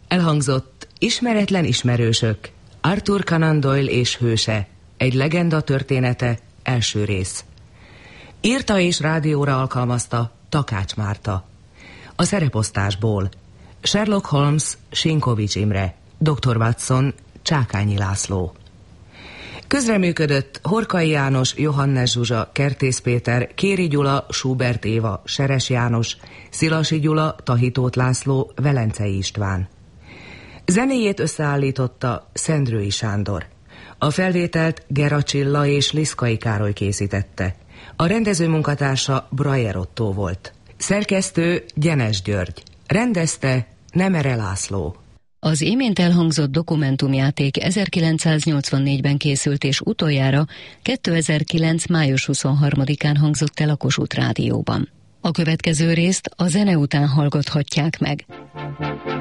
Elhangzott Ismeretlen ismerősök, Arthur Conan Doyle és hőse, egy legenda története, első rész. Írta és rádióra alkalmazta Takács Márta. A szereposztásból: Sherlock Holmes, Sinkovics Imre, Dr. Watson, Csákányi László. Közreműködött Horkai János, Johannes Zsuzsa, Kertész Péter, Kéri Gyula, Schubert Éva, Seres János, Szilasi Gyula, Tahitót László, Velencei István. Zenéjét összeállította Szendrői Sándor. A felvételt Gera Csilla és Liszkai Károly készítette. A rendező munkatársa Brajer Ottó volt. Szerkesztő Gyenes György. Rendezte Nemere László. Az imént elhangzott dokumentumjáték 1984-ben készült, és utoljára 2009. május 23-án hangzott el a Kossuth Rádióban. A következő részt a zene után hallgathatják meg.